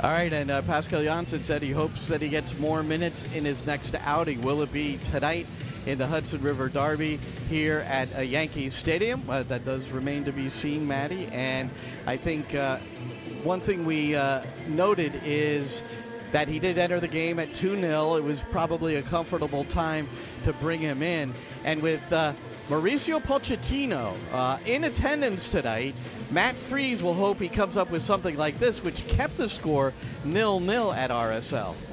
All right, and Pascal Janssen said he hopes that he gets more minutes in his next outing. Will it be tonight in the Hudson River Derby here at Yankees Stadium? That does remain to be seen, Maddie. And I think one thing we noted is that he did enter the game at 2-0. It was probably a comfortable time to bring him in. And with Mauricio Pochettino in attendance tonight, Matt Freese will hope he comes up with something like this, which kept the score 0-0 at RSL.